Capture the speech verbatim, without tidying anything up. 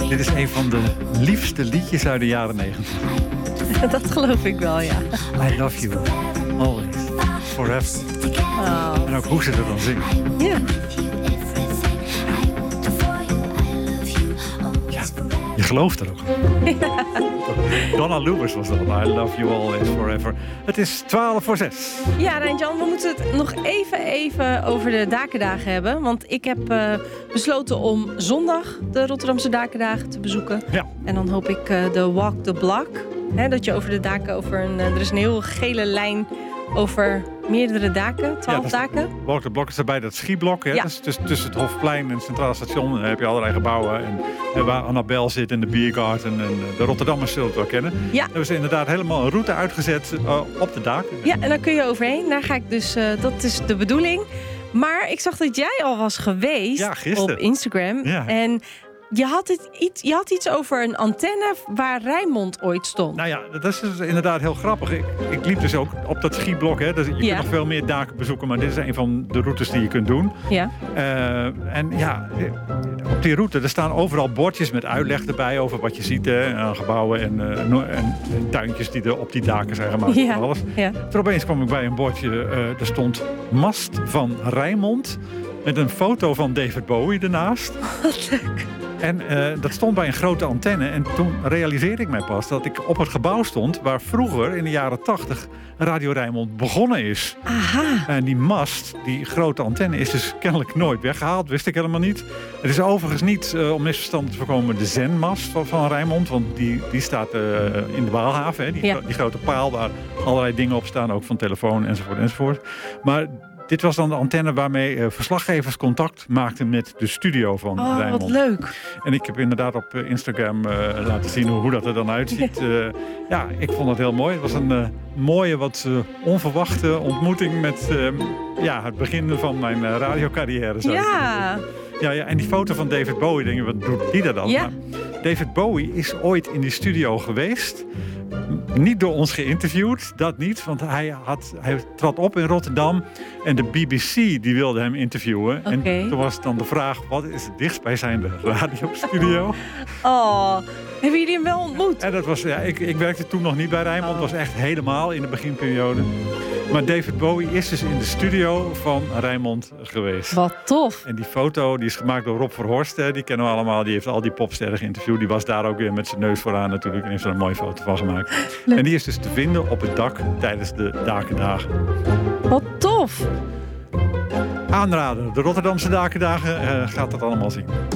Dit is een van de liefste liedjes uit de jaren negentig. Dat geloof ik wel, ja. I love you, always, forever. Oh. En ook hoe ze er dan zingen. Ja. Ja, je gelooft er ook. Ja. Donna Lewis was dat. I love you always, forever. Het is twaalf voor zes. Ja, Rijn-Jan, we moeten het nog even, even over de Dakendagen hebben. Want ik heb uh, besloten om zondag de Rotterdamse Dakendagen te bezoeken. Ja. En dan hoop ik uh, de Walk the Block. Hè, dat je over de daken, over een, uh, er is een heel gele lijn over meerdere daken, twaalf ja, daken. Walk the Block is erbij dat schiblok. Hè? Ja. Dus tussen, tussen het Hofplein en het Centraal Station dan heb je allerlei gebouwen. En, en waar Annabel zit en de Biergarten en de Rotterdammers zullen het wel kennen. Ja. Daar hebben ze inderdaad helemaal een route uitgezet uh, op de daken. Ja, en dan kun je overheen. Daar ga ik dus, uh, dat is de bedoeling. Maar ik zag dat jij al was geweest ja, gisteren. op Instagram. Ja. En je had, het iets, je had iets over een antenne waar Rijnmond ooit stond. Nou ja, dat is dus inderdaad heel grappig. Ik, ik liep dus ook op dat skiblok. Hè. Dus je ja. kunt nog veel meer daken bezoeken, maar dit is een van de routes die je kunt doen. Ja. Uh, en ja, op die route er staan overal bordjes met uitleg erbij over wat je ziet. Hè, aan gebouwen en, uh, en, en tuintjes die er op die daken zijn gemaakt. Ja. Alles. Ja. Toen opeens kwam ik bij een bordje, uh, er stond Mast van Rijnmond. Met een foto van David Bowie ernaast. Wat leuk. En uh, dat stond bij een grote antenne. En toen realiseerde ik mij pas dat ik op het gebouw stond waar vroeger in de jaren tachtig Radio Rijnmond begonnen is. Aha. En die mast, die grote antenne, is dus kennelijk nooit weggehaald. Wist ik helemaal niet. Het is overigens niet, uh, om misverstand te voorkomen, de zendmast van, van Rijnmond. Want die, die staat uh, in de Waalhaven. Hè? Die, ja. die grote paal waar allerlei dingen op staan. Ook van telefoon enzovoort enzovoort. Maar dit was dan de antenne waarmee uh, verslaggevers contact maakten met de studio van oh, Rijnmond. Wat leuk. En ik heb inderdaad op Instagram uh, laten zien hoe, hoe dat er dan uitziet. Uh, ja, ik vond het heel mooi. Het was een uh, mooie, wat uh, onverwachte ontmoeting met uh, ja, het begin van mijn uh, radiocarrière. Zou ja. ja, ja. En die foto van David Bowie, denk je, wat doet die daar dan? Ja. Maar David Bowie is ooit in die studio geweest. Niet door ons geïnterviewd, dat niet. Want hij, had, hij trad op in Rotterdam en de B B C die wilde hem interviewen. Okay. En toen was dan de vraag, wat is het dichtstbijzijnde radiostudio? Oh, hebben jullie hem wel ontmoet? En dat was, ja, ik, ik werkte toen nog niet bij Rijnmond. Het was echt helemaal in de beginperiode. Maar David Bowie is dus in de studio van Rijnmond geweest. Wat tof. En die foto die is gemaakt door Rob Verhorst. Hè, die kennen we allemaal. Die heeft al die popsterren geïnterviewd. Die was daar ook weer met zijn neus vooraan natuurlijk. En heeft er een mooie foto van gemaakt. Leuk. En die is dus te vinden op het dak tijdens de Dakendagen. Wat tof. Aanraden. De Rotterdamse Dakendagen uh, gaat dat allemaal zien.